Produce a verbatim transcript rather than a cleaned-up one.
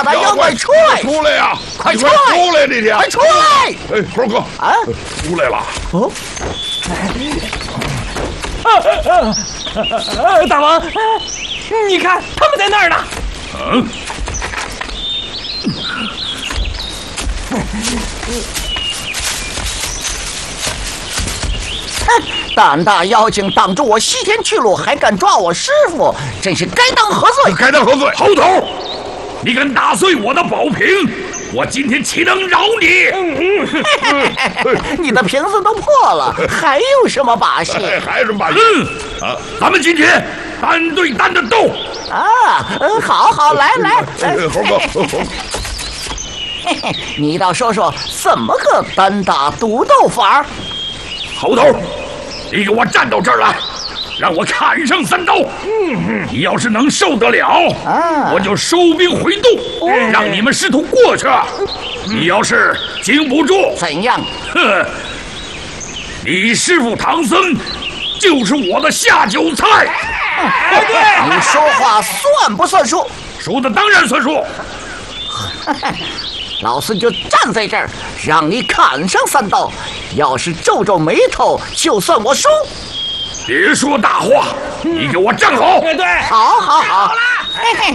大妖怪出来！ 出来呀！ 快出来！ 出来！这天， 快出来！ 哎，猴哥啊， 出来了！ 哦， 大王，你看他们在那儿呢。 嗯。 胆大妖精挡住我西天去路，还敢抓我师傅，真是该当何罪？ 该当何罪？ 猴头，你敢打碎我的宝瓶，我今天岂能饶你？ 你的瓶子都破了，还有什么把戏？ 还有什么把戏？ 嗯，啊，咱们今天单对单的斗。 啊，嗯，好好，来来来， 猴哥， 嘿嘿，你倒说说怎么个单打独斗法？ 猴头，你给我站到这儿来，让我砍上三刀。嗯，你要是能受得了， 啊， 我就收兵回洞， 哦、 让你们师徒过去。你要是经不住， 怎样？ 哼，你师傅唐僧就是我的下酒菜。 哎，对，你说话算不算数？ 说的当然算数。 老孙就站在这儿，让你砍上三刀。要是皱皱眉头，就算我输。 别说大话，你给我站好。 对对， 好，好，好。嘿嘿，